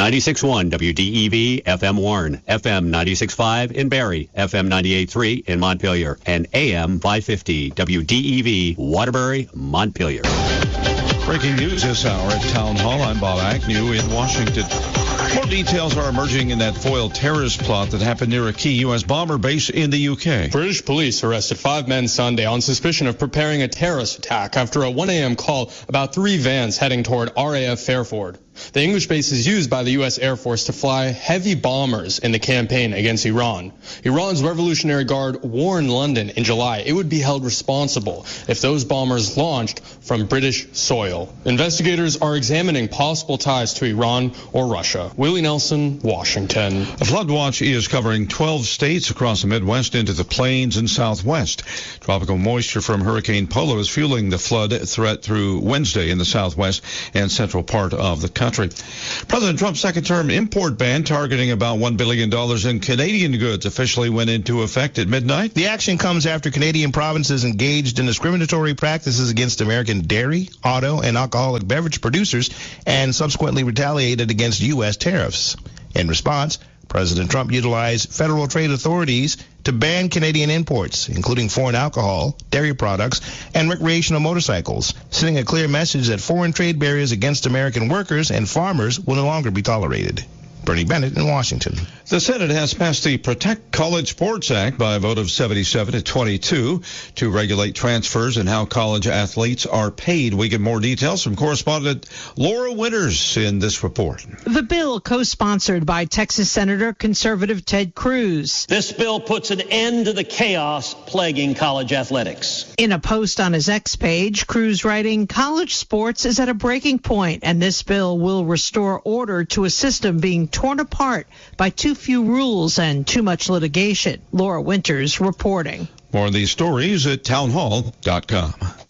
96.1 WDEV FM Warren, FM 96.5 in Barrie, FM 98.3 in Montpelier, and AM 550 WDEV Waterbury, Montpelier. Breaking news this hour at Town Hall. I'm Bob Agnew in Washington. More details are emerging in that foiled terrorist plot that happened near a key U.S. bomber base in the UK. British police arrested 5 men Sunday on suspicion of preparing a terrorist attack after a 1 a.m. call about 3 vans heading toward RAF Fairford. The English base is used by the U.S. Air Force to fly heavy bombers in the campaign against Iran. Iran's Revolutionary Guard warned London in July it would be held responsible if those bombers launched from British soil. Investigators are examining possible ties to Iran or Russia. Willie Nelson, Washington. A flood watch is covering 12 states across the Midwest into the plains and Southwest. Tropical moisture from Hurricane Polo is fueling the flood threat through Wednesday in the Southwest and central part of the country. President Trump's second-term import ban targeting about $1 billion in Canadian goods officially went into effect at midnight. The action comes after Canadian provinces engaged in discriminatory practices against American dairy, auto, and alcoholic beverage producers and subsequently retaliated against U.S. tariffs. In response, President Trump utilized federal trade authorities to ban Canadian imports, including foreign alcohol, dairy products, and recreational motorcycles, sending a clear message that foreign trade barriers against American workers and farmers will no longer be tolerated. Bernie Bennett in Washington. The Senate has passed the Protect College Sports Act by a vote of 77 to 22 to regulate transfers and how college athletes are paid. We get more details from correspondent Laura Winters in this report. The bill, co-sponsored by Texas Senator conservative Ted Cruz. This bill puts an end to the chaos plaguing college athletics. In a post on his X page, Cruz writing, college sports is at a breaking point, and this bill will restore order to a system being torn apart by too few rules and too much litigation. Laura Winters reporting. More of these stories at townhall.com.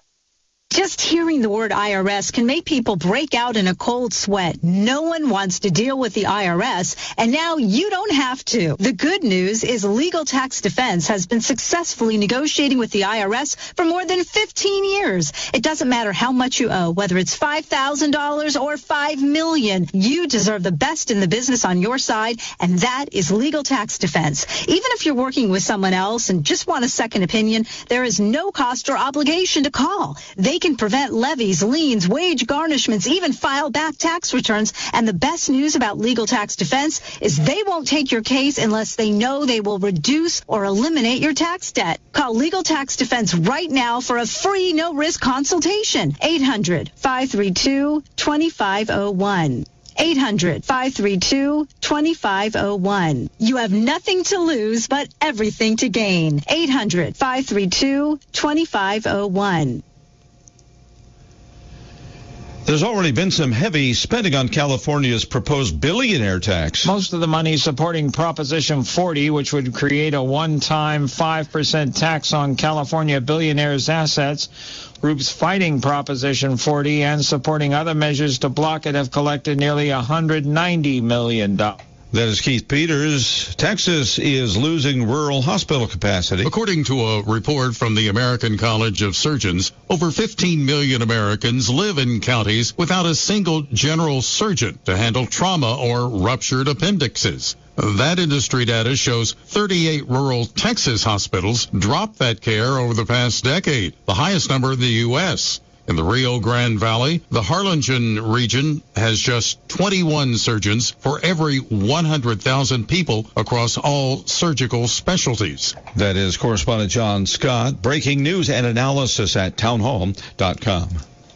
Just hearing the word IRS can make people break out in a cold sweat. No one wants to deal with the IRS, and now you don't have to. The good news is Legal Tax Defense has been successfully negotiating with the IRS for more than 15 years. It doesn't matter how much you owe, whether it's $5,000 or $5 million. You deserve the best in the business on your side, and that is Legal Tax Defense. Even if you're working with someone else and just want a second opinion, there is no cost or obligation to call. They can prevent levies, liens, wage garnishments, even file back tax returns. And the best news about Legal Tax Defense is they won't take your case unless they know they will reduce or eliminate your tax debt. Call Legal Tax Defense right now for a free no-risk consultation. 800-532-2501. 800-532-2501. You have nothing to lose but everything to gain. 800-532-2501. There's already been some heavy spending on California's proposed billionaire tax. Most of the money supporting Proposition 40, which would create a one-time 5% tax on California billionaires' assets. Groups fighting Proposition 40 and supporting other measures to block it have collected nearly $190 million. That is Keith Peters. Texas is losing rural hospital capacity. According to a report from the American College of Surgeons, over 15 million Americans live in counties without a single general surgeon to handle trauma or ruptured appendixes. That industry data shows 38 rural Texas hospitals dropped that care over the past decade, the highest number in the U.S. In the Rio Grande Valley, the Harlingen region has just 21 surgeons for every 100,000 people across all surgical specialties. That is correspondent John Scott. Breaking news and analysis at townhall.com.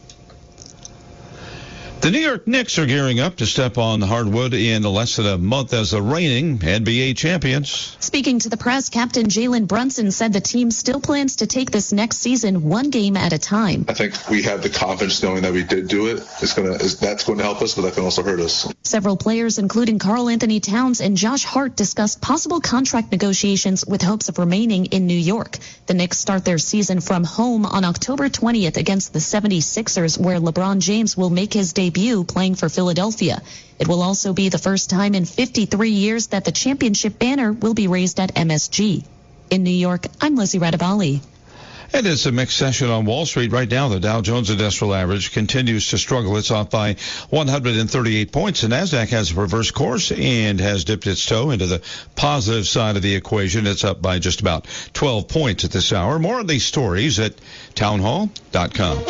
The New York Knicks are gearing up to step on the hardwood in less than a month as the reigning NBA champions. Speaking to the press, Captain Jalen Brunson said the team still plans to take this next season one game at a time. I think we have the confidence knowing that we did do it. That's going to help us, but that can also hurt us. Several players, including Karl Anthony Towns and Josh Hart, discussed possible contract negotiations with hopes of remaining in New York. The Knicks start their season from home on October 20th against the 76ers, where LeBron James will make his debut playing for Philadelphia. It will also be the first time in 53 years that the championship banner will be raised at MSG. In New York, I'm Lizzie Radabali. And it's a mixed session on Wall Street right now. The Dow Jones Industrial Average continues to struggle. It's off by 138 points. The NASDAQ has a reverse course and has dipped its toe into the positive side of the equation. It's up by just about 12 points at this hour. More of these stories at townhall.com.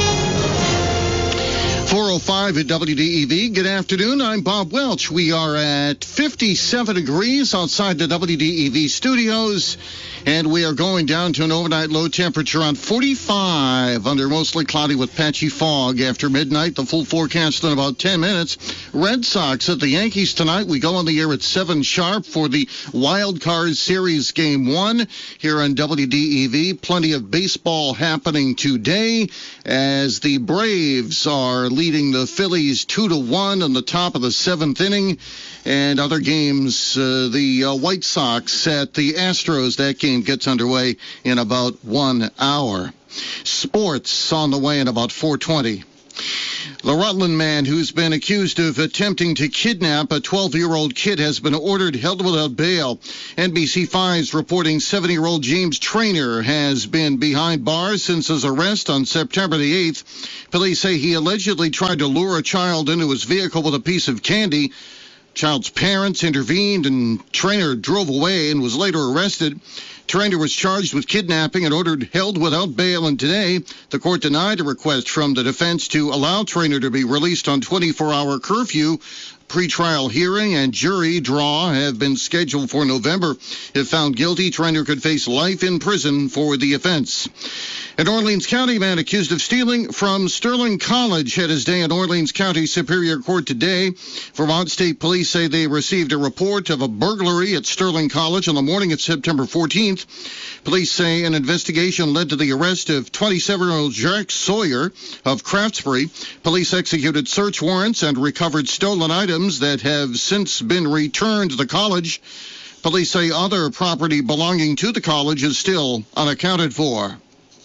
4:05 at WDEV. Good afternoon. I'm Bob Welch. We are at 57 degrees outside the WDEV studios, and we are going down to an overnight low temperature on 45 under mostly cloudy with patchy fog after midnight. The full forecast in about 10 minutes. Red Sox at the Yankees tonight. We go on the air at 7 sharp for the Wild Card Series Game 1 here on WDEV. Plenty of baseball happening today as the Braves are leading the Phillies 2-1 in the top of the 7th inning. And other games, the White Sox at the Astros. That game gets underway in about 1 hour. Sports on the way in about 4:20. The Rutland man who's been accused of attempting to kidnap a 12-year-old kid has been ordered held without bail. NBC5's reporting 70-year-old James Traynor has been behind bars since his arrest on September the 8th. Police say he allegedly tried to lure a child into his vehicle with a piece of candy. Child's parents intervened and Traynor drove away and was later arrested. Traynor was charged with kidnapping and ordered held without bail, and today the court denied a request from the defense to allow Traynor to be released on 24-hour curfew. Pre-trial hearing and jury draw have been scheduled for November. If found guilty, Traynor could face life in prison for the offense. An Orleans County man accused of stealing from Sterling College had his day in Orleans County Superior Court today. Vermont State Police say they received a report of a burglary at Sterling College on the morning of September 14th. Police say an investigation led to the arrest of 27-year-old Jack Sawyer of Craftsbury. Police executed search warrants and recovered stolen items that have since been returned to the college. Police say other property belonging to the college is still unaccounted for.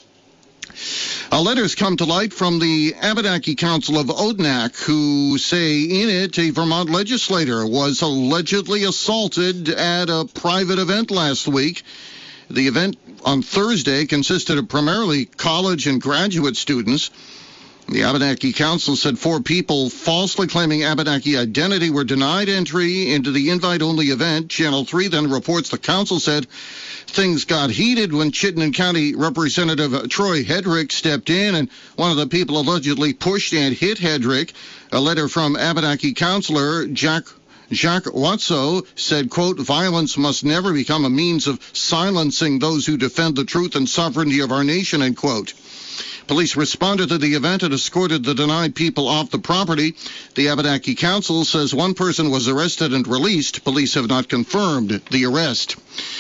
Letters come to light from the Abenaki Council of Odanak, who say in it a Vermont legislator was allegedly assaulted at a private event last week. The event on Thursday consisted of primarily college and graduate students. The Abenaki Council said 4 people falsely claiming Abenaki identity were denied entry into the invite-only event. Channel 3 then reports the council said things got heated when Chittenden County Representative Troy Hedrick stepped in, and one of the people allegedly pushed and hit Hedrick. A letter from Abenaki Councilor Jacques Watso said, quote, violence must never become a means of silencing those who defend the truth and sovereignty of our nation, end quote. Police responded to the event and escorted the denied people off the property. The Abenaki Council says 1 person was arrested and released. Police have not confirmed the arrest.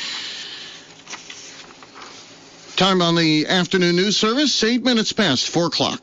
Time on the afternoon news service, 8 minutes past 4 o'clock.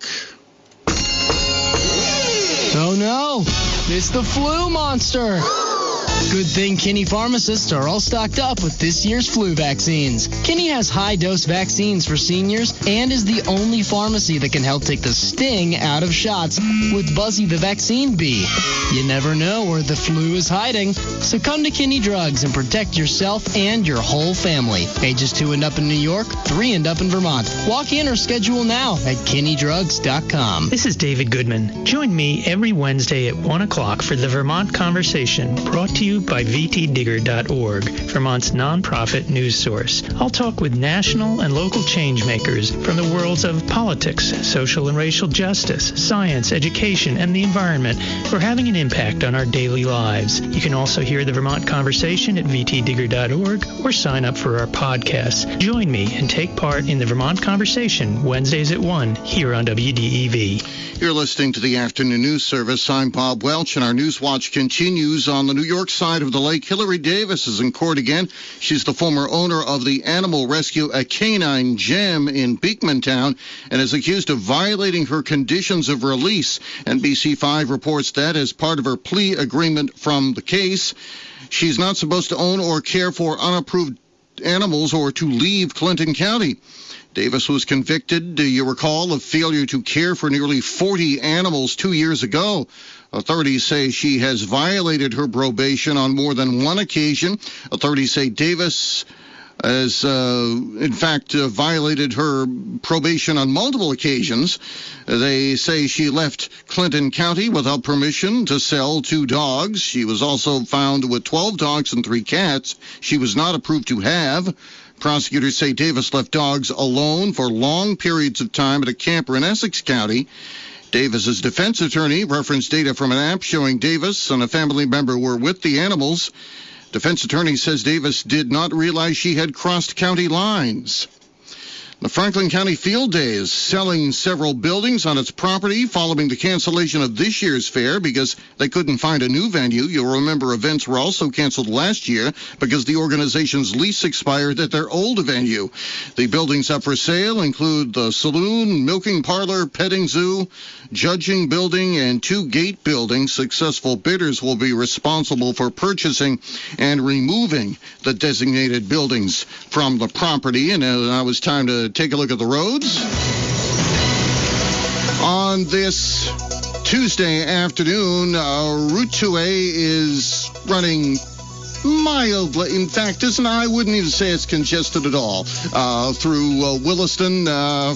Oh no, it's the flu monster. Good thing Kinney pharmacists are all stocked up with this year's flu vaccines. Kinney has high-dose vaccines for seniors and is the only pharmacy that can help take the sting out of shots with Buzzy the Vaccine Bee. You never know where the flu is hiding, so come to Kinney Drugs and protect yourself and your whole family. Ages 2 and up in New York, 3 and up in Vermont. Walk in or schedule now at KinneyDrugs.com. This is David Goodman. Join me every Wednesday at 1 o'clock for the Vermont Conversation, brought to you by VTDigger.org, Vermont's nonprofit news source. I'll talk with national and local changemakers from the worlds of politics, social and racial justice, science, education, and the environment who are having an impact on our daily lives. You can also hear the Vermont Conversation at VTDigger.org or sign up for our podcasts. Join me and take part in the Vermont Conversation Wednesdays at 1 here on WDEV. You're listening to the Afternoon News Service. I'm Bob Welch, and our News Watch continues on the New York side of the lake. Hillary Davis is in court again. She's the former owner of the animal rescue, A Canine Gem in Beekmantown, and is accused of violating her conditions of release. NBC5 reports that as part of her plea agreement from the case, she's not supposed to own or care for unapproved animals or to leave Clinton County. Davis was convicted, you recall, of failure to care for nearly 40 animals 2 years ago. Authorities say she has violated her probation on more than one occasion. Authorities say Davis has, in fact, violated her probation on multiple occasions. They say she left Clinton County without permission to sell 2 dogs. She was also found with 12 dogs and 3 cats she was not approved to have. Prosecutors say Davis left dogs alone for long periods of time at a camper in Essex County. Davis's defense attorney referenced data from an app showing Davis and a family member were with the animals. Defense attorney says Davis did not realize she had crossed county lines. The Franklin County Field Day is selling several buildings on its property following the cancellation of this year's fair because they couldn't find a new venue. You'll remember events were also canceled last year because the organization's lease expired at their old venue. The buildings up for sale include the saloon, milking parlor, petting zoo, judging building, and 2 gate buildings. Successful bidders will be responsible for purchasing and removing the designated buildings from the property. And now it's time to take a look at the roads. On this Tuesday afternoon, Route 2A is running mildly. In fact, I wouldn't even say it's congested at all. Through Williston,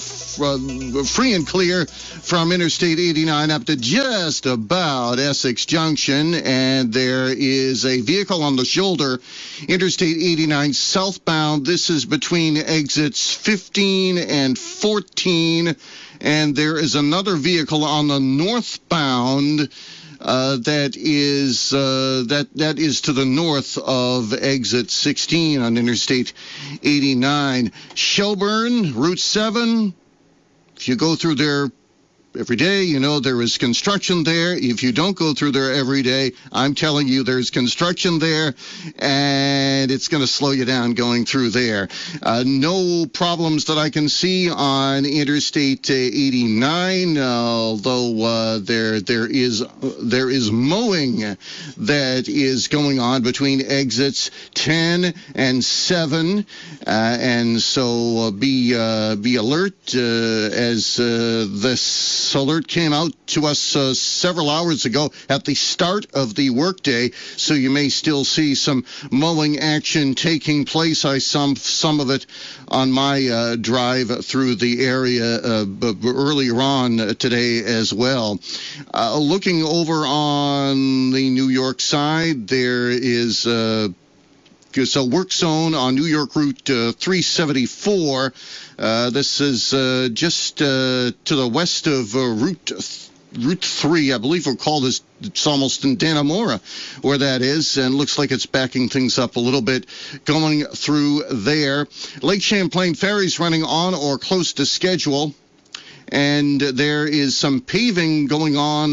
free and clear from Interstate 89 up to just about Essex Junction, and there is a vehicle on the shoulder, Interstate 89 southbound. This is between exits 15 and 14, and there is another vehicle on the northbound that is to the north of exit 16 on Interstate 89. Shelburne, Route 7. If you go through there every day, you know there is construction there. If you don't go through there every day, I'm telling you there's construction there, and it's going to slow you down going through there. No problems that I can see on Interstate 89, although there is mowing that is going on between exits 10 and 7, and so be alert as this alert came out to us several hours ago at the start of the workday, so you may still see some mowing action taking place. I saw some of it on my drive through the area earlier on today as well. Looking over on the New York side, there is a work zone on New York Route 374. This is just to the west of Route 3. I believe we'll call this, it's almost in Dannemora where that is, and looks like it's backing things up a little bit going through there. Lake Champlain Ferry's running on or close to schedule. And there is some paving going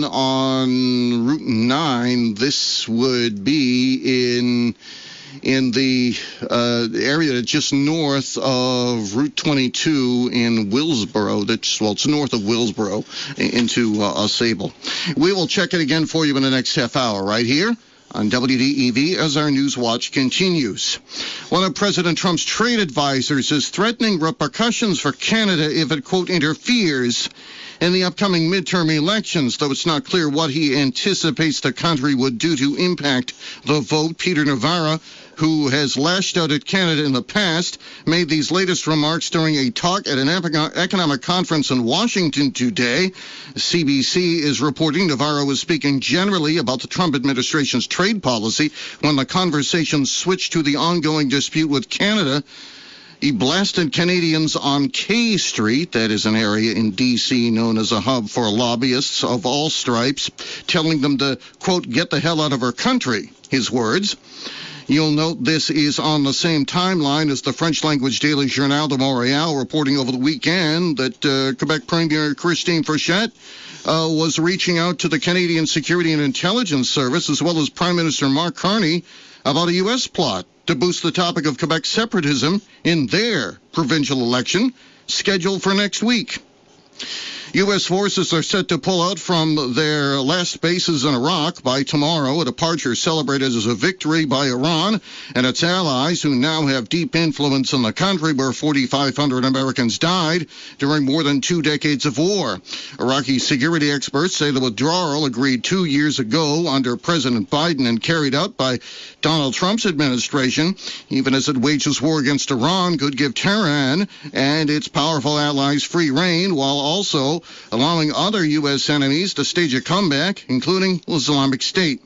on Route 9. This would be in the area just north of Route 22 in Willsboro. It's north of Willsboro into Sable. We will check it again for you in the next half hour right here on WDEV as our News Watch continues. One of President Trump's trade advisors is threatening repercussions for Canada if it, quote, interferes in the upcoming midterm elections, though it's not clear what he anticipates the country would do to impact the vote. Peter Navarro, who has lashed out at Canada in the past, made these latest remarks during a talk at an economic conference in Washington today. CBC is reporting Navarro was speaking generally about the Trump administration's trade policy when the conversation switched to the ongoing dispute with Canada. He blasted Canadians on K Street, that is an area in D.C. known as a hub for lobbyists of all stripes, telling them to, quote, get the hell out of our country, his words. You'll note this is on the same timeline as the French-language daily Journal de Montréal reporting over the weekend that Quebec Premier Christine Frechette was reaching out to the Canadian Security and Intelligence Service as well as Prime Minister Mark Carney about a U.S. plot to boost the topic of Quebec separatism in their provincial election scheduled for next week. U.S. forces are set to pull out from their last bases in Iraq by tomorrow, a departure celebrated as a victory by Iran and its allies, who now have deep influence in the country where 4,500 Americans died during more than 2 decades of war. Iraqi security experts say the withdrawal, agreed 2 years ago under President Biden and carried out by Donald Trump's administration, even as it wages war against Iran, could give Tehran and its powerful allies free rein, while also allowing other U.S. enemies to stage a comeback, including Islamic State.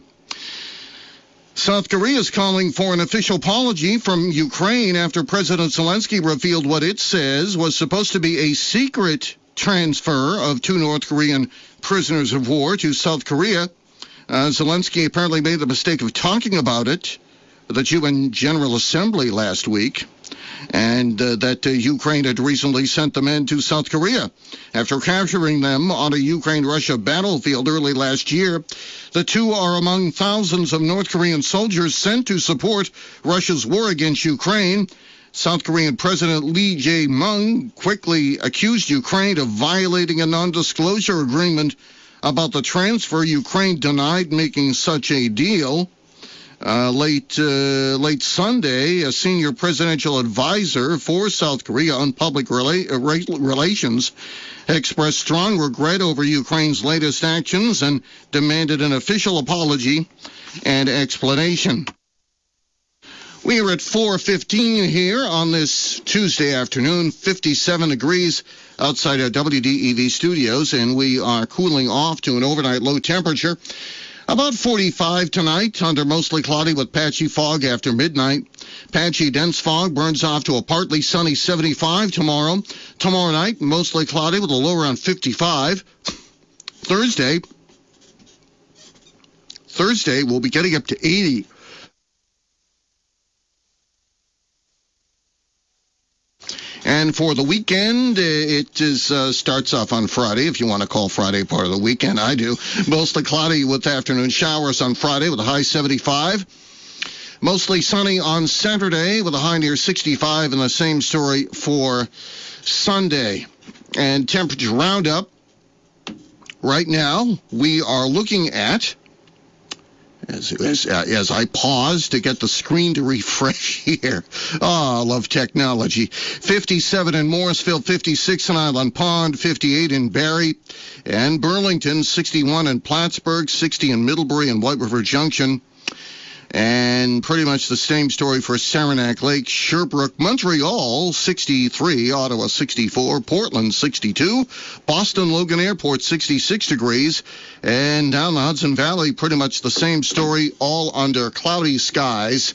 South Korea is calling for an official apology from Ukraine after President Zelensky revealed what it says was supposed to be a secret transfer of 2 North Korean prisoners of war to South Korea. Zelensky apparently made the mistake of talking about it at the UN General Assembly last week, and that Ukraine had recently sent the men to South Korea. After capturing them on a Ukraine-Russia battlefield early last year, the 2 are among thousands of North Korean soldiers sent to support Russia's war against Ukraine. South Korean President Lee Jae-myung quickly accused Ukraine of violating a non-disclosure agreement about the transfer. Ukraine denied making such a deal. Late Sunday, a senior presidential advisor for South Korea on public relations expressed strong regret over Ukraine's latest actions and demanded an official apology and explanation. We are at 4:15 here on this Tuesday afternoon, 57 degrees outside our WDEV studios, and we are cooling off to an overnight low temperature. About 45 tonight, under mostly cloudy with patchy fog after midnight. Patchy dense fog burns off to a partly sunny 75 tomorrow. Tomorrow night, mostly cloudy with a low around 55. Thursday, we'll be getting up to 80. And for the weekend, it starts off on Friday, if you want to call Friday part of the weekend. I do. Mostly cloudy with afternoon showers on Friday with a high 75. Mostly sunny on Saturday with a high near 65, and the same story for Sunday. And temperature roundup. Right now, we are looking at, as I pause to get the screen to refresh here. I love technology. 57 in Morrisville, 56 in Island Pond, 58 in Barrie and Burlington, 61 in Plattsburgh, 60 in Middlebury and White River Junction. And pretty much the same story for Saranac Lake, Sherbrooke, Montreal, 63, Ottawa, 64, Portland, 62, Boston Logan Airport, 66 degrees, and down the Hudson Valley, pretty much the same story, all under cloudy skies.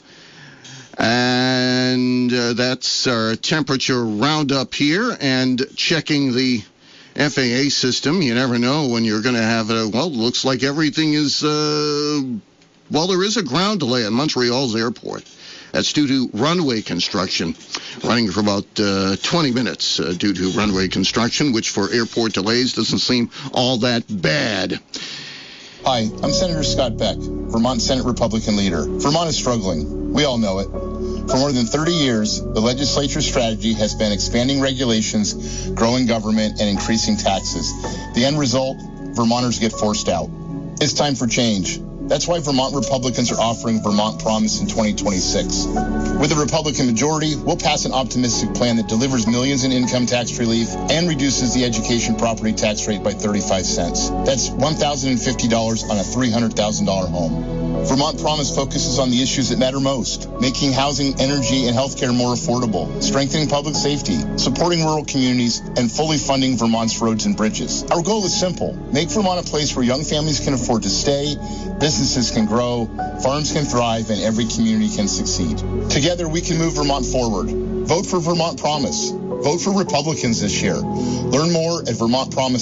And that's our temperature roundup here, and checking the FAA system. You never know when you're going to have it looks like everything is... there is a ground delay at Montreal's airport. That's due to runway construction, running for about 20 minutes due to runway construction, which for airport delays doesn't seem all that bad. Hi, I'm Senator Scott Beck, Vermont Senate Republican leader. Vermont is struggling. We all know it. For more than 30 years, the legislature's strategy has been expanding regulations, growing government, and increasing taxes. The end result, Vermonters get forced out. It's time for change. That's why Vermont Republicans are offering Vermont Promise in 2026. With a Republican majority, we'll pass an optimistic plan that delivers millions in income tax relief and reduces the education property tax rate by 35 cents. That's $1,050 on a $300,000 home. Vermont Promise focuses on the issues that matter most, making housing, energy, and healthcare more affordable, strengthening public safety, supporting rural communities, and fully funding Vermont's roads and bridges. Our goal is simple. Make Vermont a place where young families can afford to stay, businesses can grow, farms can thrive, and every community can succeed. Together, we can move Vermont forward. Vote for Vermont Promise. Vote for Republicans this year. Learn more at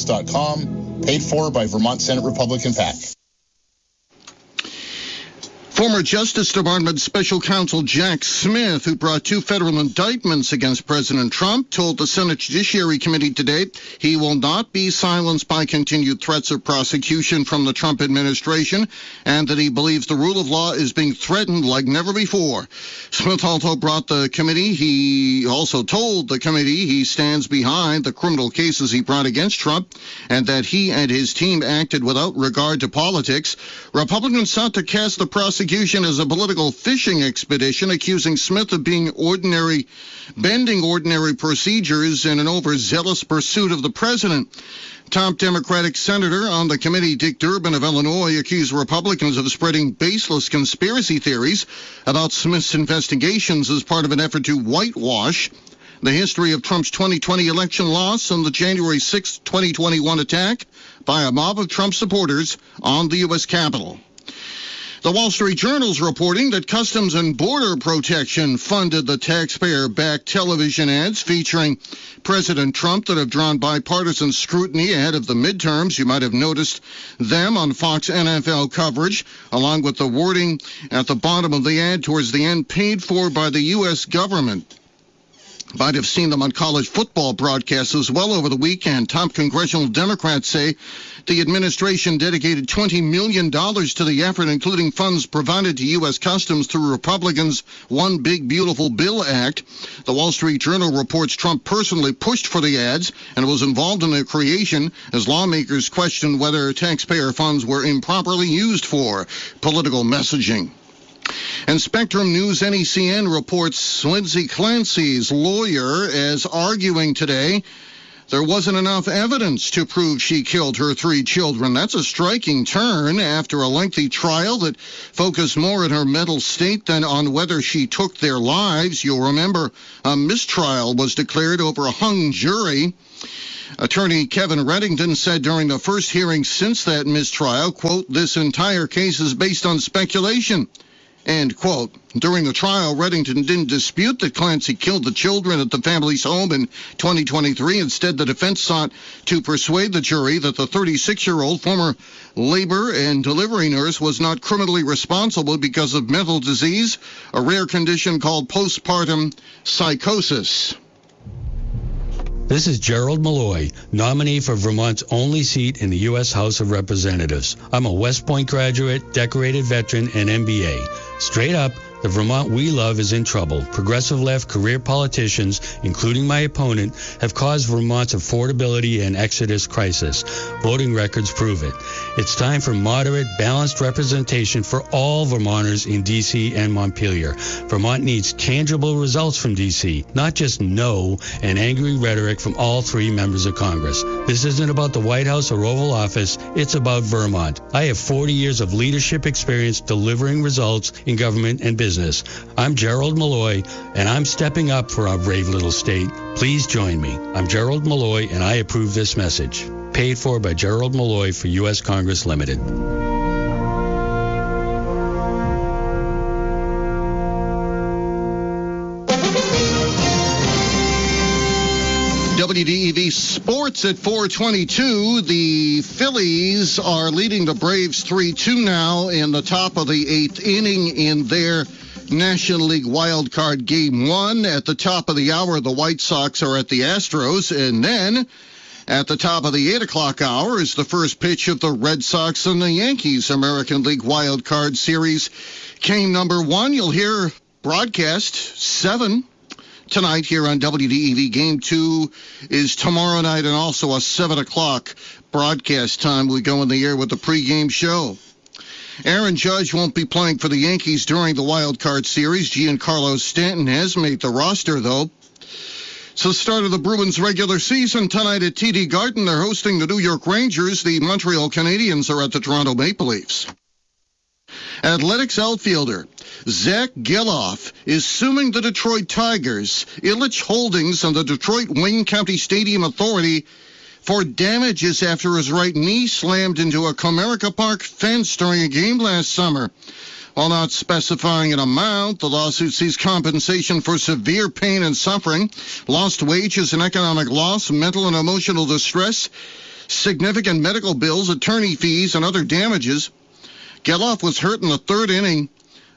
vermontpromise.com, paid for by Vermont Senate Republican PAC. Former Justice Department Special Counsel Jack Smith, who brought 2 federal indictments against President Trump, told the Senate Judiciary Committee today he will not be silenced by continued threats of prosecution from the Trump administration, and that he believes the rule of law is being threatened like never before. Smith also told the committee he stands behind the criminal cases he brought against Trump, and that he and his team acted without regard to politics. Republicans sought to cast the prosecution as a political fishing expedition, accusing Smith of bending ordinary procedures in an overzealous pursuit of the president. Top Democratic Senator on the committee, Dick Durbin of Illinois, accused Republicans of spreading baseless conspiracy theories about Smith's investigations as part of an effort to whitewash the history of Trump's 2020 election loss and the January 6, 2021 attack by a mob of Trump supporters on the U.S. Capitol. The Wall Street Journal's reporting that Customs and Border Protection funded the taxpayer-backed television ads featuring President Trump that have drawn bipartisan scrutiny ahead of the midterms. You might have noticed them on Fox NFL coverage, along with the wording at the bottom of the ad towards the end, paid for by the U.S. government. Might have seen them on college football broadcasts as well over the weekend. Top congressional Democrats say the administration dedicated $20 million to the effort, including funds provided to U.S. Customs through Republicans' One Big Beautiful Bill Act. The Wall Street Journal reports Trump personally pushed for the ads and was involved in their creation as lawmakers questioned whether taxpayer funds were improperly used for political messaging. And Spectrum News NECN reports Lindsay Clancy's lawyer is arguing today there wasn't enough evidence to prove she killed her 3 children. That's a striking turn after a lengthy trial that focused more on her mental state than on whether she took their lives. You'll remember a mistrial was declared over a hung jury. Attorney Kevin Reddington said during the first hearing since that mistrial, quote, "This entire case is based on speculation." End quote. During the trial, Reddington didn't dispute that Clancy killed the children at the family's home in 2023. Instead, the defense sought to persuade the jury that the 36-year-old former labor and delivery nurse was not criminally responsible because of mental disease, a rare condition called postpartum psychosis. This is Gerald Malloy, nominee for Vermont's only seat in the U.S. House of Representatives. I'm a West Point graduate, decorated veteran, and MBA. Straight up, the Vermont we love is in trouble. Progressive left career politicians, including my opponent, have caused Vermont's affordability and exodus crisis. Voting records prove it. It's time for moderate, balanced representation for all Vermonters in D.C. and Montpelier. Vermont needs tangible results from D.C., not just no and angry rhetoric from all 3 members of Congress. This isn't about the White House or Oval Office. It's about Vermont. I have 40 years of leadership experience delivering results in government and business. I'm Gerald Malloy, and I'm stepping up for our brave little state. Please join me. I'm Gerald Malloy, and I approve this message. Paid for by Gerald Malloy for U.S. Congress Limited. WDEV Sports at 4:22. The Phillies are leading the Braves 3-2 now in the top of the 8th inning in their National League Wild Card Game 1. At the top of the hour, the White Sox are at the Astros. And then at the top of the 8 o'clock hour is the first pitch of the Red Sox and the Yankees American League Wild Card Series. Game number 1, you'll hear broadcast 7 tonight here on WDEV. Game 2 is tomorrow night and also a 7 o'clock broadcast time. We go in the air with the pregame show. Aaron Judge won't be playing for the Yankees during the Wild Card Series. Giancarlo Stanton has made the roster, though. It's the start of the Bruins regular season tonight at TD Garden. They're hosting the New York Rangers. The Montreal Canadiens are at the Toronto Maple Leafs. Athletics outfielder Zach Geloff is suing the Detroit Tigers, Ilitch Holdings, and the Detroit Wayne County Stadium Authority for damages after his right knee slammed into a Comerica Park fence during a game last summer. While not specifying an amount, the lawsuit seeks compensation for severe pain and suffering, lost wages and economic loss, mental and emotional distress, significant medical bills, attorney fees, and other damages. Geloff was hurt in the 3rd inning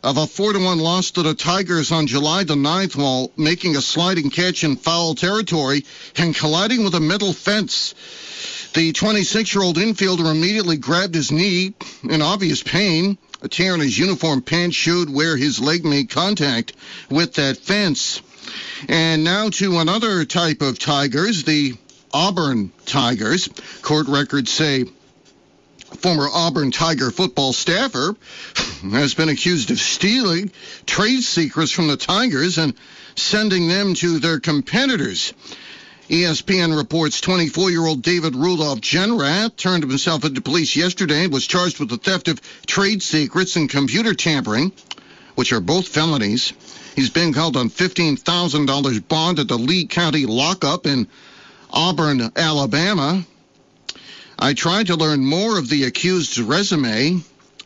of a 4-1 loss to the Tigers on July the 9th while making a sliding catch in foul territory and colliding with a metal fence. The 26-year-old infielder immediately grabbed his knee in obvious pain. A tear in his uniform pants showed where his leg made contact with that fence. And now to another type of Tigers, the Auburn Tigers. Court records say former Auburn Tiger football staffer has been accused of stealing trade secrets from the Tigers and sending them to their competitors. ESPN reports 24-year-old David Rudolph Jenrath turned himself into police yesterday and was charged with the theft of trade secrets and computer tampering, which are both felonies. He's being held on $15,000 bond at the Lee County lockup in Auburn, Alabama. I tried to learn more of the accused's resume.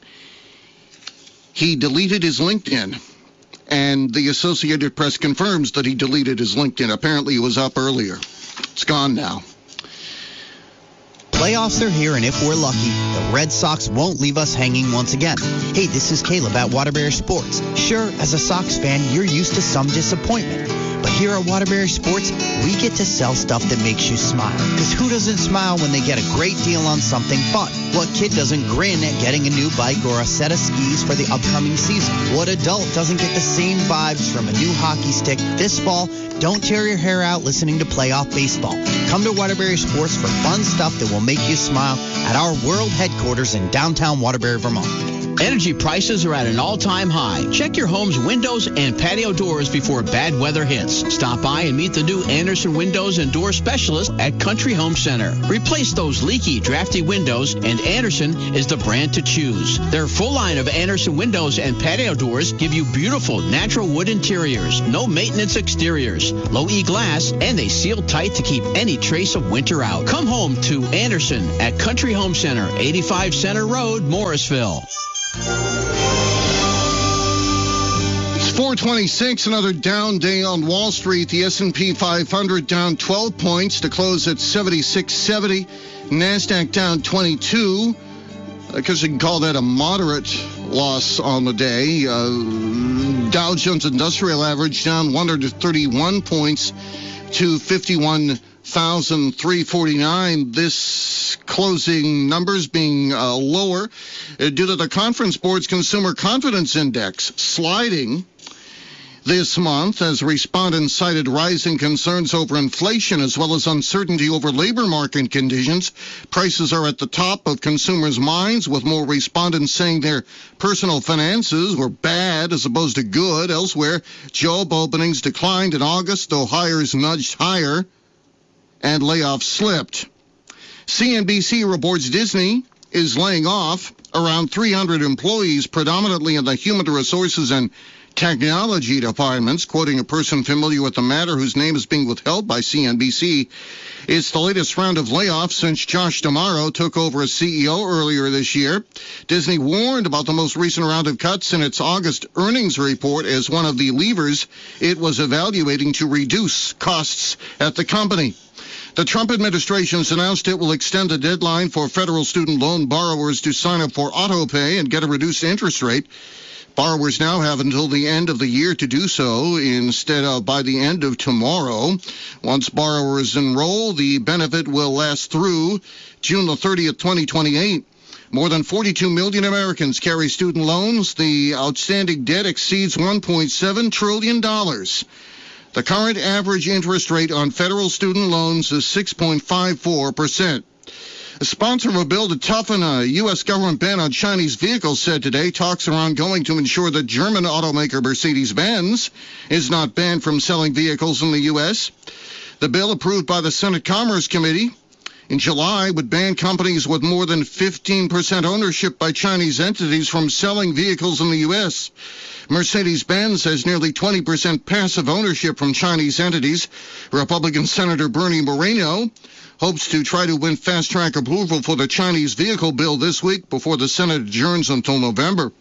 He deleted his LinkedIn, and the Associated Press confirms that he deleted his LinkedIn. Apparently, it was up earlier. It's gone now. Playoffs are here, and if we're lucky, the Red Sox won't leave us hanging once again. Hey, this is Caleb at Waterbury Sports. Sure, as a Sox fan, you're used to some disappointment. But here at Waterbury Sports, we get to sell stuff that makes you smile. Because who doesn't smile when they get a great deal on something fun? What kid doesn't grin at getting a new bike or a set of skis for the upcoming season? What adult doesn't get the same vibes from a new hockey stick this fall? Don't tear your hair out listening to playoff baseball. Come to Waterbury Sports for fun stuff that will make you smile at our world headquarters in downtown Waterbury, Vermont. Energy prices are at an all-time high. Check your home's windows and patio doors before bad weather hits. Stop by and meet the new Anderson Windows and Door Specialist at Country Home Center. Replace those leaky, drafty windows, and Anderson is the brand to choose. Their full line of Anderson windows and patio doors give you beautiful natural wood interiors, no maintenance exteriors, low E glass, and they seal tight to keep any trace of winter out. Come home to Anderson at Country Home Center, 85 Center Road, Morrisville. It's 426, another down day on Wall Street. The S&P 500 down 12 points to close at 7670. NASDAQ down 22. I guess you can call that a moderate loss on the day. Dow Jones Industrial Average down 131 points to 51,349. This closing numbers being lower due to the Conference Board's Consumer Confidence Index sliding this month as respondents cited rising concerns over inflation as well as uncertainty over labor market conditions. Prices are at the top of consumers' minds, with more respondents saying their personal finances were bad as opposed to good. Elsewhere, job openings declined in August, though hires nudged higher and layoffs slipped. CNBC reports Disney is laying off around 300 employees, predominantly in the human resources and technology departments. Quoting a person familiar with the matter whose name is being withheld by CNBC, it's the latest round of layoffs since Josh D'Amaro took over as CEO earlier this year. Disney warned about the most recent round of cuts in its August earnings report as one of the levers it was evaluating to reduce costs at the company. The Trump administration has announced it will extend the deadline for federal student loan borrowers to sign up for auto pay and get a reduced interest rate. Borrowers now have until the end of the year to do so instead of by the end of tomorrow. Once borrowers enroll, the benefit will last through June the 30th, 2028. More than 42 million Americans carry student loans. The outstanding debt exceeds $1.7 trillion. The current average interest rate on federal student loans is 6.54%. A sponsor of a bill to toughen a U.S. government ban on Chinese vehicles said today talks are ongoing to ensure that German automaker Mercedes-Benz is not banned from selling vehicles in the U.S. The bill, approved by the Senate Commerce Committee in July, would ban companies with more than 15% ownership by Chinese entities from selling vehicles in the U.S. Mercedes-Benz has nearly 20% passive ownership from Chinese entities. Republican Senator Bernie Moreno hopes to try to win fast-track approval for the Chinese vehicle bill this week before the Senate adjourns until November.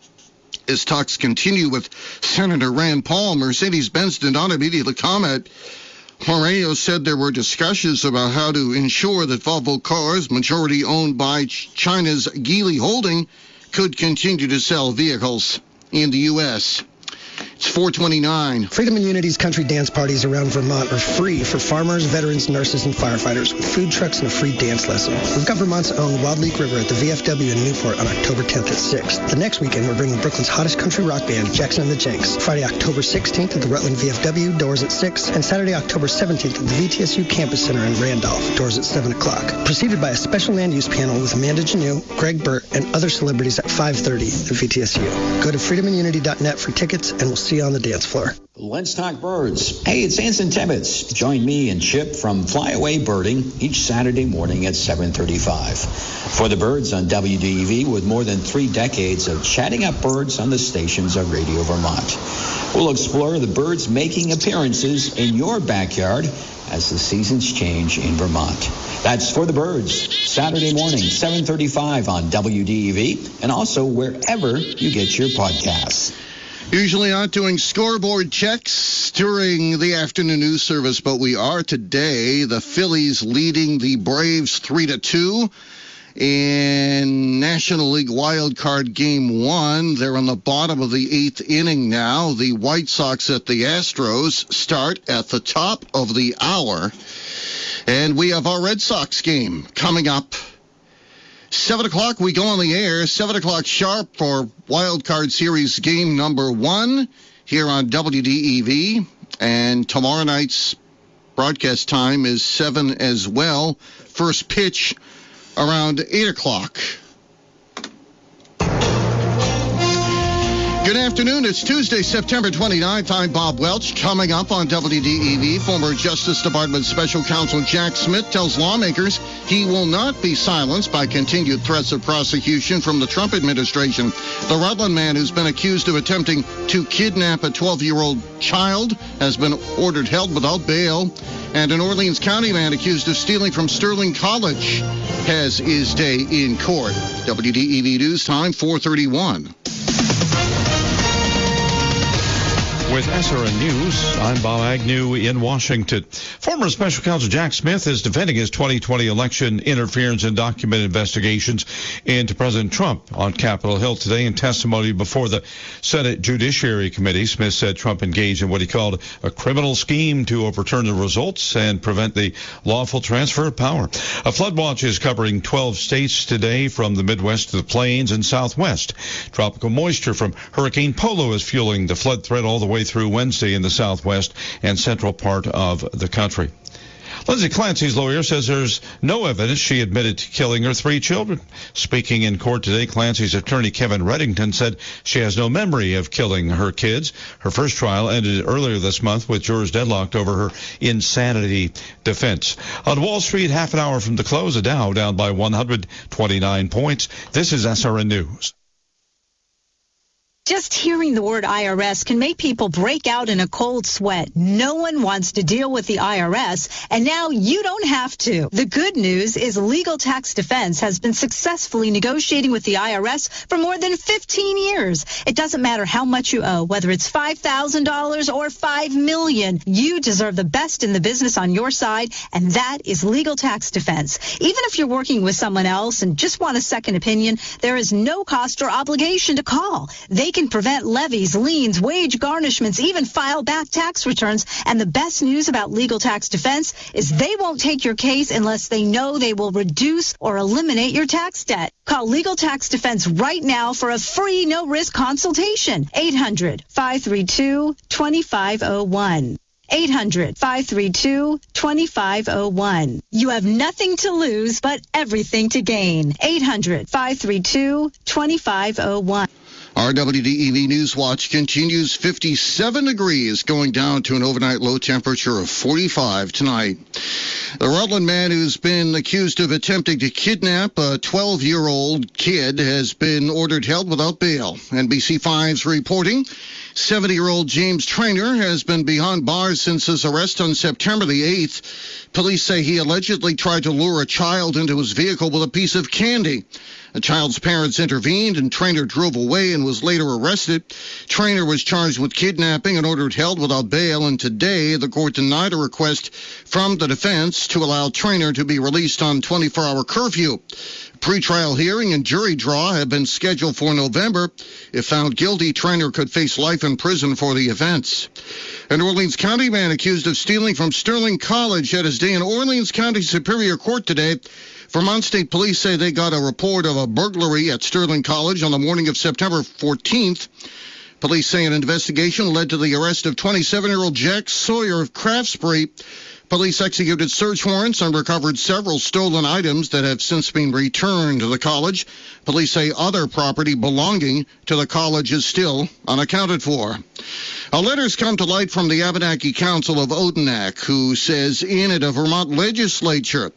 As talks continue with Senator Rand Paul, Mercedes-Benz did not immediately comment. Moreno said there were discussions about how to ensure that Volvo cars, majority owned by China's Geely Holding, could continue to sell vehicles in the U.S. It's 429. Freedom and Unity's country dance parties around Vermont are free for farmers, veterans, nurses, and firefighters with food trucks and a free dance lesson. We've got Vermont's own Wild Leak River at the VFW in Newport on October 10th at 6. The next weekend, we're bringing Brooklyn's hottest country rock band, Jackson and the Jenks. Friday, October 16th at the Rutland VFW, doors at 6. And Saturday, October 17th at the VTSU Campus Center in Randolph, doors at 7 o'clock. Preceded by a special land use panel with Amanda Janeau, Greg Burt, and other celebrities at 5:30 at VTSU. Go to freedomandunity.net for tickets, and we'll see you on the dance floor. Let's talk birds. Hey, it's Anson Tibbetts. Join me and Chip from Flyaway Birding each Saturday morning at 7:35. For the birds on WDEV, with more than 3 decades of chatting up birds on the stations of Radio Vermont. We'll explore the birds making appearances in your backyard as the seasons change in Vermont. That's For the Birds, Saturday morning, 7:35 on WDEV, and also wherever you get your podcasts. Usually not doing scoreboard checks during the afternoon news service, but we are today. The Phillies leading the Braves 3-2 in National League Wild Card Game 1. They're on the bottom of the 8th inning now. The White Sox at the Astros start at the top of the hour. And we have our Red Sox game coming up. 7 o'clock, we go on the air. 7 o'clock sharp for Wild Card Series game number 1 here on WDEV. And tomorrow night's broadcast time is 7 as well. First pitch around 8 o'clock. Good afternoon. It's Tuesday, September 29th. I'm Bob Welch. Coming up on WDEV, former Justice Department Special Counsel Jack Smith tells lawmakers he will not be silenced by continued threats of prosecution from the Trump administration. The Rutland man who's been accused of attempting to kidnap a 12-year-old child has been ordered held without bail. And an Orleans County man accused of stealing from Sterling College has his day in court. WDEV News Time, 4:31. With SRN News, I'm Bob Agnew in Washington. Former Special Counsel Jack Smith is defending his 2020 election interference and document investigations into President Trump on Capitol Hill today. In testimony before the Senate Judiciary Committee, Smith said Trump engaged in what he called a criminal scheme to overturn the results and prevent the lawful transfer of power. A flood watch is covering 12 states today, from the Midwest to the Plains and Southwest. Tropical moisture from Hurricane Polo is fueling the flood threat all the way through Wednesday in the southwest and central part of the country. Lindsay Clancy's lawyer says there's no evidence she admitted to killing her 3 children. Speaking in court today, Clancy's attorney Kevin Reddington said she has no memory of killing her kids. Her first trial ended earlier this month with jurors deadlocked over her insanity defense. On Wall Street, half an hour from the close, the Dow down by 129 points. This is SRN News. Just hearing the word IRS can make people break out in a cold sweat. No one wants to deal with the IRS, and now you don't have to. The good news is Legal Tax Defense has been successfully negotiating with the IRS for more than 15 years. It doesn't matter how much you owe, whether it's $5,000 or $5 million. You deserve the best in the business on your side, and that is Legal Tax Defense. Even if you're working with someone else and just want a second opinion, there is no cost or obligation to call. They can prevent levies, liens, wage garnishments, even file back tax returns. And the best news about Legal Tax Defense is they won't take your case unless they know they will reduce or eliminate your tax debt. Call Legal Tax Defense right now for a free no-risk consultation. 800-532-2501. 800-532-2501. You have nothing to lose but everything to gain. 800-532-2501. Our WDEV News Watch continues. 57 degrees, going down to an overnight low temperature of 45 tonight. The Rutland man who's been accused of attempting to kidnap a 12-year-old kid has been ordered held without bail. NBC5's reporting. 70-year-old James Traynor has been behind bars since his arrest on September the 8th. Police say he allegedly tried to lure a child into his vehicle with a piece of candy. The child's parents intervened, and Traynor drove away and was later arrested. Traynor was charged with kidnapping and ordered held without bail, and today the court denied a request from the defense to allow Traynor to be released on 24-hour curfew. Pretrial hearing and jury draw have been scheduled for November. If found guilty, Traynor could face life in prison for the offense. An Orleans County man accused of stealing from Sterling College had his day in Orleans County Superior Court today. Vermont State Police say they got a report of a burglary at Sterling College on the morning of September 14th. Police say an investigation led to the arrest of 27-year-old Jack Sawyer of Craftsbury. Police executed search warrants and recovered several stolen items that have since been returned to the college. Police say other property belonging to the college is still unaccounted for. A letter's come to light from the Abenaki Council of Odanak, who says in it a Vermont legislator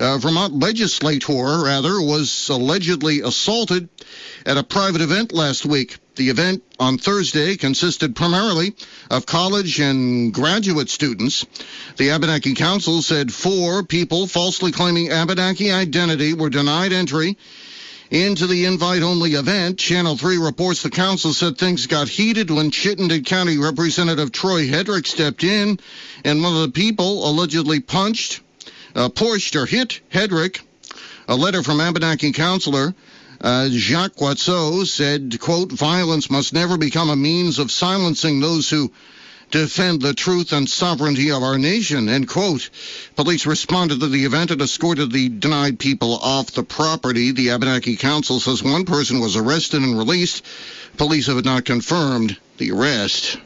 was allegedly assaulted at a private event last week. The event on Thursday consisted primarily of college and graduate students. The Abenaki Council said 4 people falsely claiming Abenaki identity were denied entry into the invite-only event. Channel 3 reports the council said things got heated when Chittenden County Representative Troy Hedrick stepped in, and one of the people allegedly pushed or hit Hedrick. A letter from Abenaki Councilor Jacques Watteau said, quote, violence must never become a means of silencing those who defend the truth and sovereignty of our nation, end quote. Police responded to the event and escorted the denied people off the property. The Abenaki Council says one person was arrested and released. Police have not confirmed the arrest.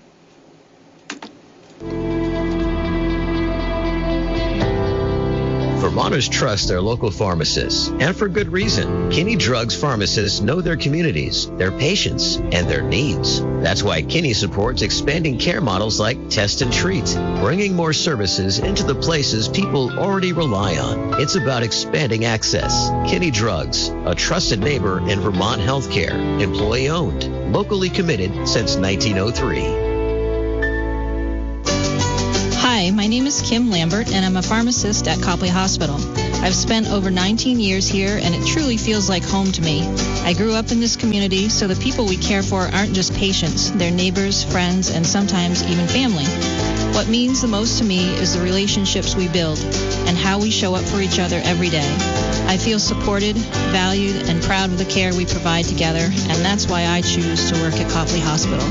Vermonters trust their local pharmacists, and for good reason. Kinney Drugs pharmacists know their communities, their patients, and their needs. That's why Kinney supports expanding care models like Test and Treat, bringing more services into the places people already rely on. It's about expanding access. Kinney Drugs, a trusted neighbor in Vermont healthcare, employee-owned, locally committed since 1903. Hi, my name is Kim Lambert, and I'm a pharmacist at Copley Hospital. I've spent over 19 years here, and it truly feels like home to me. I grew up in this community, so the people we care for aren't just patients. They're neighbors, friends, and sometimes even family. What means the most to me is the relationships we build and how we show up for each other every day. I feel supported, valued, and proud of the care we provide together, and that's why I choose to work at Copley Hospital.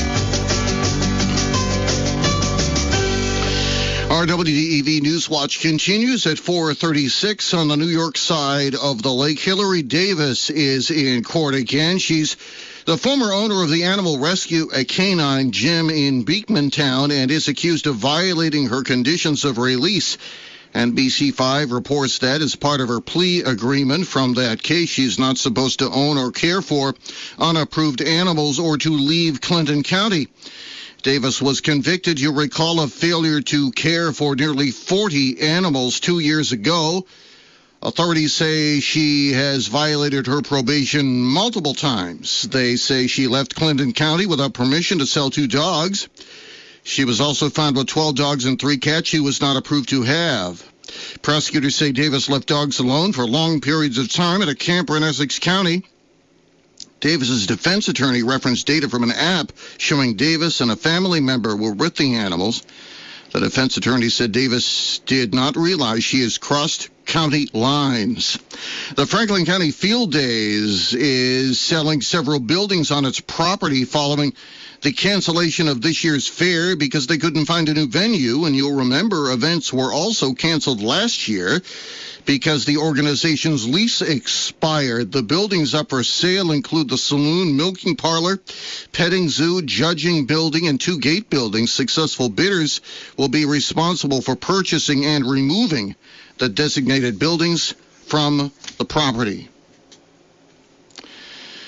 Our WDEV Newswatch continues at 4:36 on the New York side of the lake. Hillary Davis is in court again. She's the former owner of the animal rescue, a canine gym in Beekmantown, and is accused of violating her conditions of release. NBC5 reports that as part of her plea agreement from that case, she's not supposed to own or care for unapproved animals or to leave Clinton County. Davis was convicted, you recall, of failure to care for nearly 40 animals 2 years ago. Authorities say she has violated her probation multiple times. They say she left Clinton County without permission to sell 2 dogs. She was also found with 12 dogs and 3 cats she was not approved to have. Prosecutors say Davis left dogs alone for long periods of time at a camper in Essex County. Davis's defense attorney referenced data from an app showing Davis and a family member were with the animals. The defense attorney said Davis did not realize she has crossed county lines. The Franklin County Field Days is selling several buildings on its property following the cancellation of this year's fair because they couldn't find a new venue. And you'll remember events were also canceled last year because the organization's lease expired. The buildings up for sale include the saloon, milking parlor, petting zoo, judging building, and 2 gate buildings. Successful bidders will be responsible for purchasing and removing the designated buildings from the property.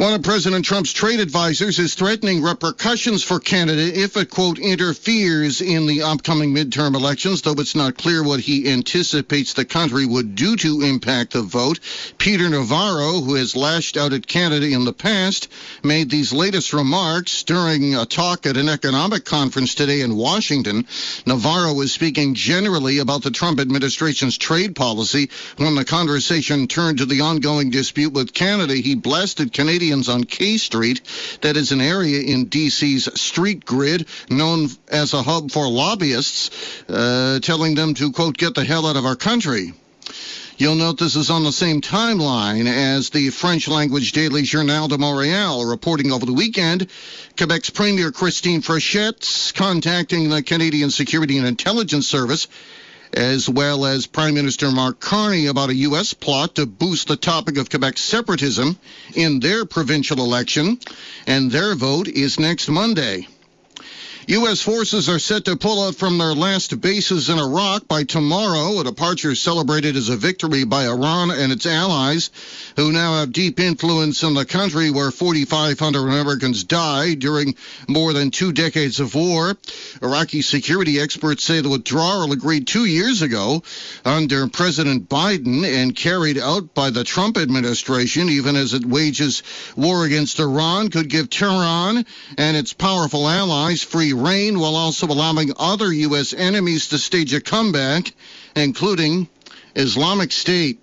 One of President Trump's trade advisors is threatening repercussions for Canada if it, quote, interferes in the upcoming midterm elections, though it's not clear what he anticipates the country would do to impact the vote. Peter Navarro, who has lashed out at Canada in the past, made these latest remarks during a talk at an economic conference today in Washington. Navarro was speaking generally about the Trump administration's trade policy. When the conversation turned to the ongoing dispute with Canada, he blasted Canadians on K Street. That is an area in D.C.'s street grid known as a hub for lobbyists, telling them to, quote, get the hell out of our country. You'll note this is on the same timeline as the French-language daily Journal de Montréal, reporting over the weekend. Quebec's Premier Christine Fréchette's contacting the Canadian Security and Intelligence Service, as well as Prime Minister Mark Carney, about a U.S. plot to boost the topic of Quebec separatism in their provincial election, and their vote is next Monday. U.S. forces are set to pull out from their last bases in Iraq by tomorrow, a departure celebrated as a victory by Iran and its allies, who now have deep influence in the country where 4,500 Americans died during more than 2 decades of war. Iraqi security experts say the withdrawal agreed 2 years ago under President Biden and carried out by the Trump administration, even as it wages war against Iran, could give Tehran and its powerful allies free reign while also allowing other U.S. enemies to stage a comeback, including Islamic State.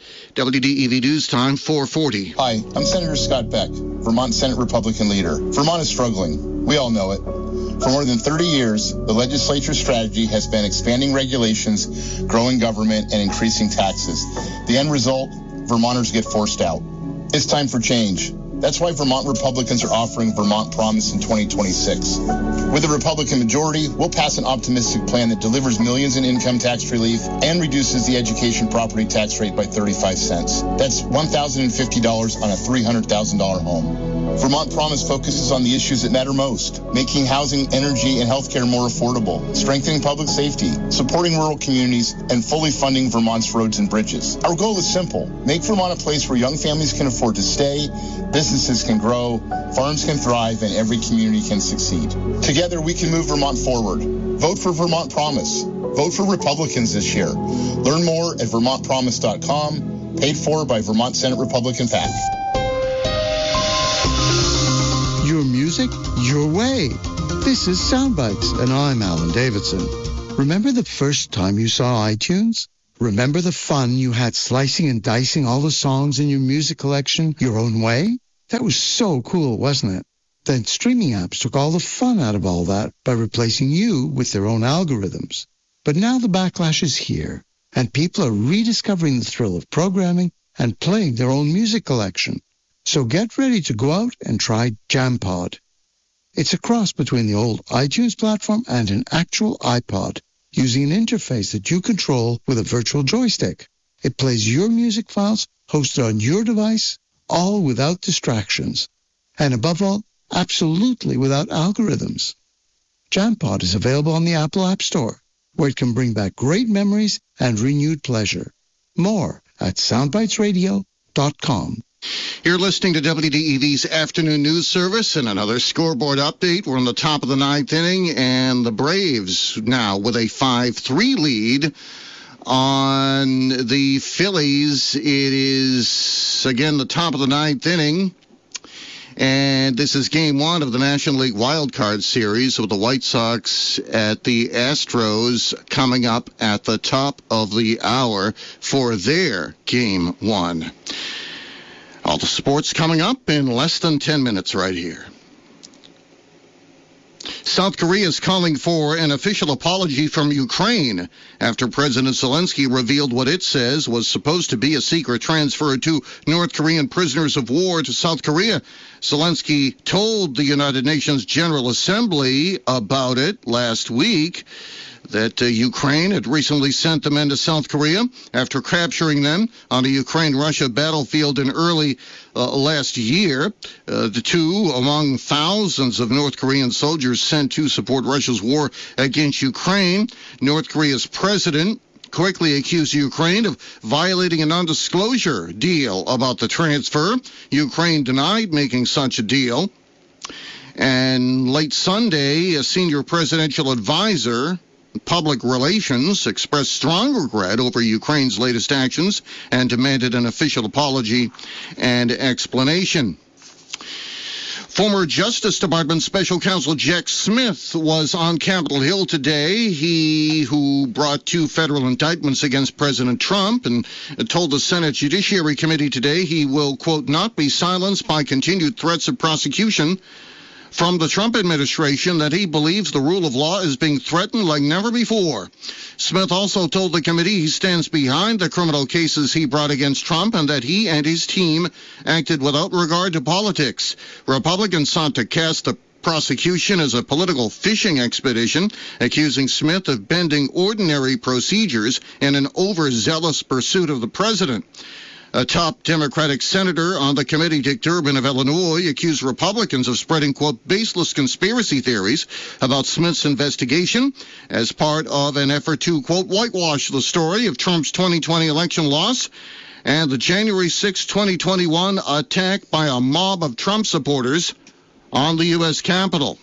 WDEV News Time, 4:40. Hi, I'm Senator Scott Beck, Vermont Senate Republican leader. Vermont is struggling. We all know it. For more than 30 years, the legislature's strategy has been expanding regulations, growing government, and increasing taxes. The end result, Vermonters get forced out. It's time for change. That's why Vermont Republicans are offering Vermont Promise in 2026. With a Republican majority, we'll pass an optimistic plan that delivers millions in income tax relief and reduces the education property tax rate by 35 cents. That's $1,050 on a $300,000 home. Vermont Promise focuses on the issues that matter most, making housing, energy, and healthcare more affordable, strengthening public safety, supporting rural communities, and fully funding Vermont's roads and bridges. Our goal is simple: make Vermont a place where young families can afford to stay, businesses can grow, farms can thrive, and every community can succeed. Together, we can move Vermont forward. Vote for Vermont Promise. Vote for Republicans this year. Learn more at vermontpromise.com, paid for by Vermont Senate Republican PAC. Your music, your way. This is Soundbites, and I'm Alan Davidson. Remember the first time you saw iTunes? Remember the fun you had slicing and dicing all the songs in your music collection your own way? That was so cool, wasn't it? Then streaming apps took all the fun out of all that by replacing you with their own algorithms. But now the backlash is here, and people are rediscovering the thrill of programming and playing their own music collection. So get ready to go out and try JamPod. It's a cross between the old iTunes platform and an actual iPod, using an interface that you control with a virtual joystick. It plays your music files hosted on your device, all without distractions. And above all, absolutely without algorithms. JamPod is available on the Apple App Store, where it can bring back great memories and renewed pleasure. More at soundbitesradio.com. You're listening to WDEV's Afternoon News Service and another scoreboard update. We're on the top of the 9th inning, and the Braves now with a 5-3 lead on the Phillies. It is, again, the top of the 9th inning, and this is Game 1 of the National League Wild Card Series with the White Sox at the Astros coming up at the top of the hour for their Game 1. All the sports coming up in less than 10 minutes right here. South Korea is calling for an official apology from Ukraine after President Zelensky revealed what it says was supposed to be a secret transfer to North Korean prisoners of war to South Korea. Zelensky told the United Nations General Assembly about it last week, that Ukraine had recently sent the men to South Korea after capturing them on a Ukraine-Russia battlefield in early last year. The two, among thousands of North Korean soldiers sent to support Russia's war against Ukraine. North Korea's president quickly accused Ukraine of violating a non-disclosure deal about the transfer. Ukraine denied making such a deal. And late Sunday, a senior presidential advisor, public relations, expressed strong regret over Ukraine's latest actions and demanded an official apology and explanation. Former Justice Department Special Counsel Jack Smith was on Capitol Hill today. He who brought 2 federal indictments against President Trump and told the Senate Judiciary Committee today he will, quote, not be silenced by continued threats of prosecution from the Trump administration, that he believes the rule of law is being threatened like never before. Smith also told the committee he stands behind the criminal cases he brought against Trump and that he and his team acted without regard to politics. Republicans sought to cast the prosecution as a political fishing expedition, accusing Smith of bending ordinary procedures in an overzealous pursuit of the president. A top Democratic senator on the committee, Dick Durbin of Illinois, accused Republicans of spreading, quote, baseless conspiracy theories about Smith's investigation as part of an effort to, quote, whitewash the story of Trump's 2020 election loss and the January 6, 2021 attack by a mob of Trump supporters on the U.S. Capitol.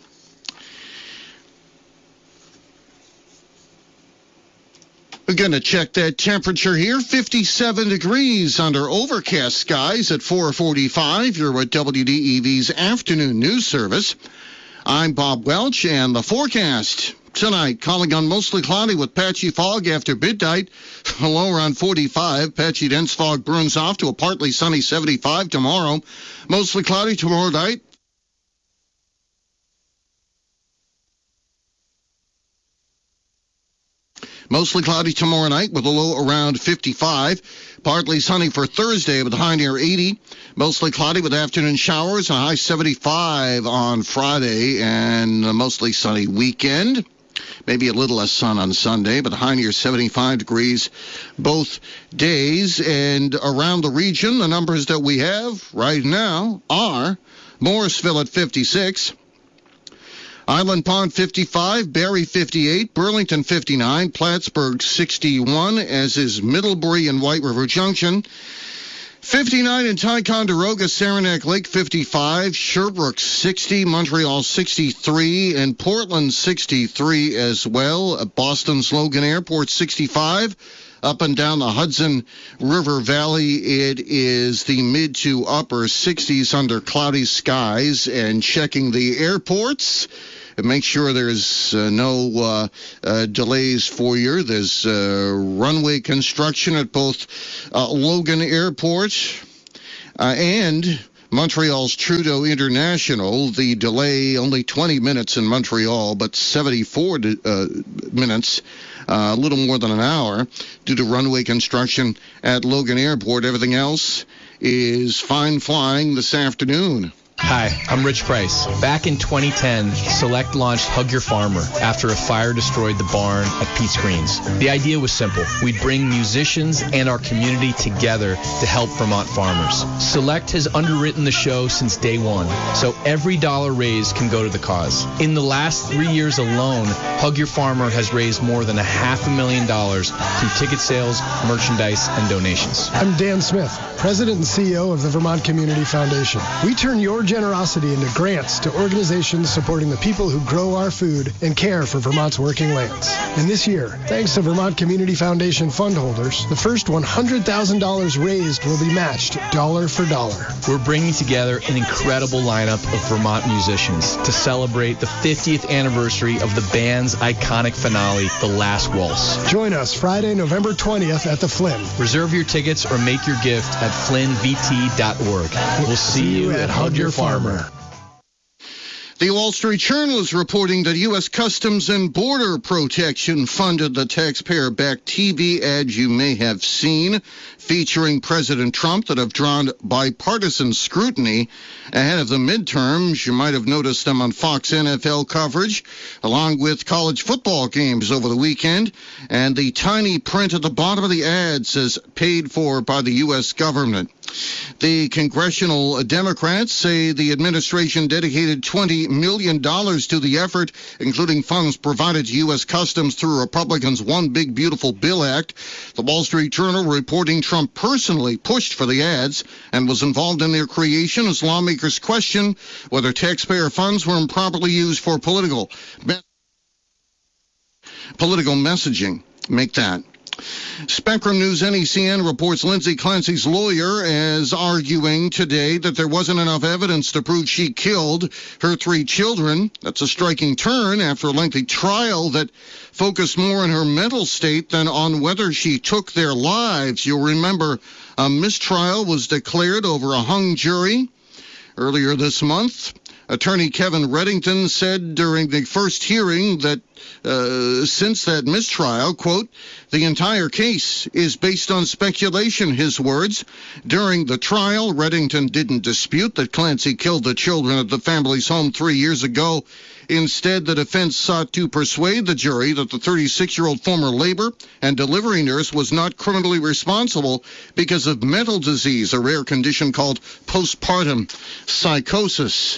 We're going to check that temperature here. 57 degrees under overcast skies at 4:45. You're at WDEV's afternoon news service. I'm Bob Welch, and the forecast tonight, calling on mostly cloudy with patchy fog after midnight. Low around 45. Patchy dense fog burns off to a partly sunny 75 tomorrow. Mostly cloudy tomorrow night. Mostly cloudy tomorrow night with a low around 55. Partly sunny for Thursday with a high near 80. Mostly cloudy with afternoon showers, a high 75 on Friday, and a mostly sunny weekend. Maybe a little less sun on Sunday, but a high near 75 degrees both days. And around the region, the numbers that we have right now are Morrisville at 56. Island Pond 55, Barrie 58, Burlington 59, Plattsburgh 61, as is Middlebury and White River Junction. 59 in Ticonderoga, Saranac Lake 55, Sherbrooke 60, Montreal 63, and Portland 63 as well. Boston's Logan Airport 65. Up and down the Hudson River Valley, it is the mid to upper 60s under cloudy skies. And checking the airports, make sure there's no delays for you. There's runway construction at both Logan Airport and Montreal's Trudeau International. The delay only 20 minutes in Montreal, but 74 minutes, a little more than an hour, due to runway construction at Logan Airport. Everything else is fine flying this afternoon. Hi, I'm Rich Price. Back in 2010, Select launched Hug Your Farmer after a fire destroyed the barn at Pete's Greens. The idea was simple. We'd bring musicians and our community together to help Vermont farmers. Select has underwritten the show since day one, so every dollar raised can go to the cause. In the last 3 years alone, Hug Your Farmer has raised more than $500,000 through ticket sales, merchandise, and donations. I'm Dan Smith, President and CEO of the Vermont Community Foundation. We turn your generosity into grants to organizations supporting the people who grow our food and care for Vermont's working lands. And this year, thanks to Vermont Community Foundation fund holders, the first $100,000 raised will be matched dollar for dollar. We're bringing together an incredible lineup of Vermont musicians to celebrate the 50th anniversary of the band's iconic finale, The Last Waltz. Join us Friday, November 20th at the Flynn. Reserve your tickets or make your gift at flynnvt.org. We'll see you at Hug Your Farmer. The Wall Street Journal is reporting that U.S. Customs and Border Protection funded the taxpayer-backed TV ads you may have seen featuring President Trump that have drawn bipartisan scrutiny ahead of the midterms. You might have noticed them on Fox NFL coverage, along with college football games over the weekend. And the tiny print at the bottom of the ad says, paid for by the U.S. government. The congressional Democrats say the administration dedicated $20 million to the effort, including funds provided to U.S. Customs through Republicans' One Big Beautiful Bill Act. The Wall Street Journal reporting Trump personally pushed for the ads and was involved in their creation as lawmakers question whether taxpayer funds were improperly used for political messaging. Make that. Spectrum News NECN reports Lindsay Clancy's lawyer is arguing today that there wasn't enough evidence to prove she killed her 3 children. That's a striking turn after a lengthy trial that focused more on her mental state than on whether she took their lives. You'll remember a mistrial was declared over a hung jury earlier this month. Attorney Kevin Reddington said during the first hearing that since that mistrial, quote, the entire case is based on speculation, his words. During the trial, Reddington didn't dispute that Clancy killed the children at the family's home 3 years ago. Instead, the defense sought to persuade the jury that the 36-year-old former labor and delivery nurse was not criminally responsible because of mental disease, a rare condition called postpartum psychosis.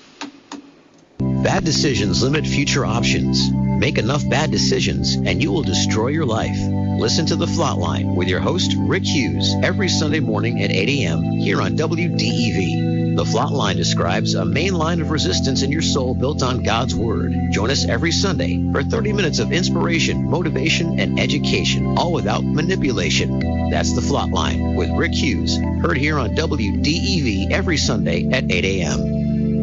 Bad decisions limit future options. Make enough bad decisions and you will destroy your life. Listen to The Flatline with your host, Rick Hughes, every Sunday morning at 8 a.m. here on WDEV. The Flatline describes a main line of resistance in your soul built on God's Word. Join us every Sunday for 30 minutes of inspiration, motivation, and education, all without manipulation. That's The Flatline with Rick Hughes, heard here on WDEV every Sunday at 8 a.m.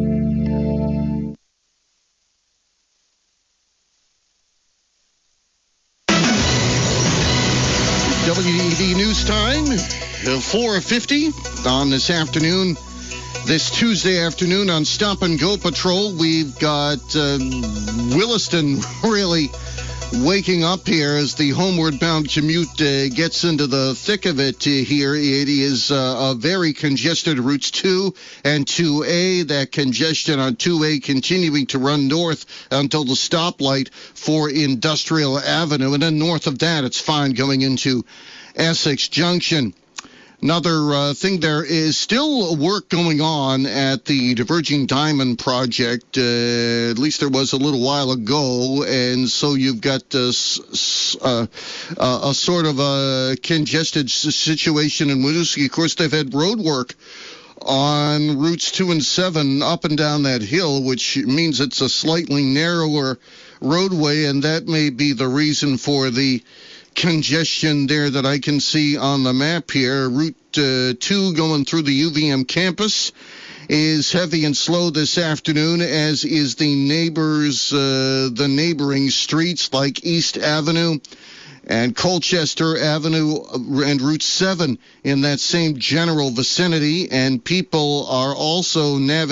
WDEV News Time, 4:50 on this afternoon. This Tuesday afternoon on Stop and Go Patrol, we've got Williston really waking up here as the homeward bound commute gets into the thick of it here. It is a very congested routes 2 and 2A. That congestion on 2A continuing to run north until the stoplight for Industrial Avenue. And then north of that, it's fine going into Essex Junction. Another thing, there is still work going on at the Diverging Diamond project. At least there was a little while ago. And so you've got a sort of a congested situation in Winooski. Of course, they've had road work on routes 2 and 7 up and down that hill, which means it's a slightly narrower roadway. And that may be the reason for the congestion there that I can see on the map here. Route 2 going through the UVM campus is heavy and slow this afternoon, as is the neighboring streets like East Avenue and Colchester Avenue and Route 7 in that same general vicinity. And people are also navigating